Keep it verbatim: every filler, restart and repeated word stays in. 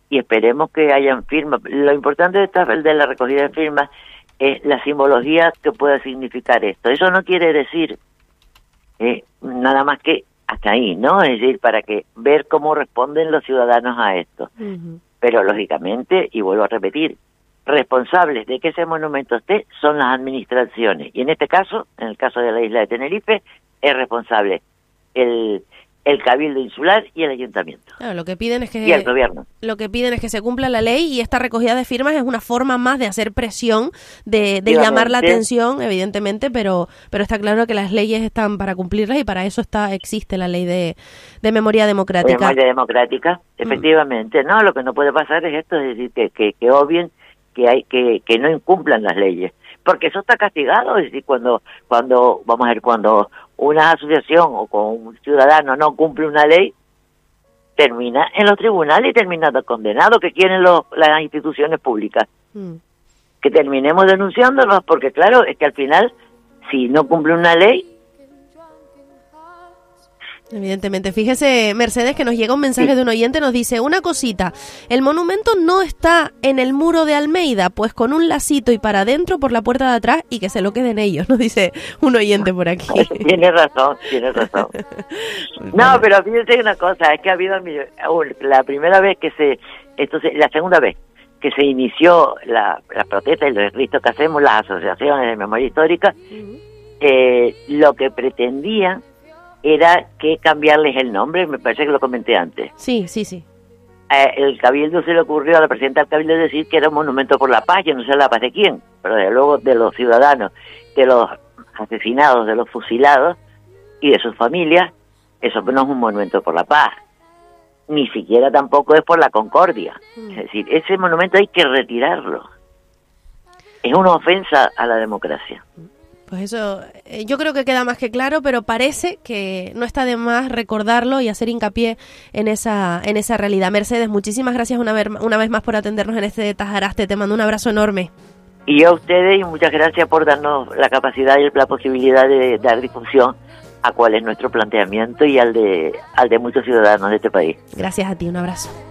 y esperemos que hayan firmas. Lo importante de, esta, de la recogida de firmas es la simbología que pueda significar esto. Eso no quiere decir eh, nada más que hasta ahí, ¿no? Es decir, para que ver cómo responden los ciudadanos a esto. Uh-huh. Pero lógicamente, y vuelvo a repetir, responsables de que ese monumento esté son las administraciones. Y en este caso, en el caso de la isla de Tenerife, es responsable el el Cabildo Insular y el Ayuntamiento. Claro, lo que piden es que y el gobierno. Lo que piden es que se cumpla la ley, y esta recogida de firmas es una forma más de hacer presión, de, de llamar la atención, evidentemente, pero pero está claro que las leyes están para cumplirlas, y para eso está existe la ley de, de memoria democrática. De memoria democrática, efectivamente. Mm. No, lo que no puede pasar es esto, es decir, que, que, que obvien que hay que, que no incumplan las leyes, porque eso está castigado. Es decir, cuando, cuando vamos a ver, cuando una asociación o con un ciudadano no cumple una ley, termina en los tribunales y termina condenado. ¿Qué quieren los, las instituciones públicas? Mm. Que terminemos denunciándolos, porque claro, es que al final, si no cumple una ley... Evidentemente. Fíjese, Mercedes, que nos llega un mensaje sí. de un oyente, nos dice una cosita: el monumento no está en el muro de Almeida, pues con un lacito y para adentro por la puerta de atrás, y que se lo queden ellos, nos dice un oyente por aquí. Tiene razón, tiene razón. No, pero fíjense una cosa, es que ha habido la primera vez que se, esto se, la segunda vez que se inició la, la protesta y los escritos que hacemos las asociaciones de memoria histórica, uh-huh. eh, lo que pretendían era que cambiarles el nombre, me parece que lo comenté antes. Sí, sí, sí. Eh, el Cabildo se le ocurrió a la presidenta del Cabildo decir que era un monumento por la paz. Yo no sé la paz de quién, pero desde luego de los ciudadanos, de los asesinados, de los fusilados y de sus familias. Eso no es un monumento por la paz, ni siquiera tampoco es por la concordia. Mm. Es decir, ese monumento hay que retirarlo. Es una ofensa a la democracia. Pues eso, eh, yo creo que queda más que claro, pero parece que no está de más recordarlo y hacer hincapié en esa en esa realidad. Mercedes, muchísimas gracias una vez, una vez más por atendernos en este Tajaraste. Te mando un abrazo enorme. Y yo a ustedes, y muchas gracias por darnos la capacidad y la posibilidad de dar difusión a cuál es nuestro planteamiento y al de al de muchos ciudadanos de este país. Gracias a ti, un abrazo.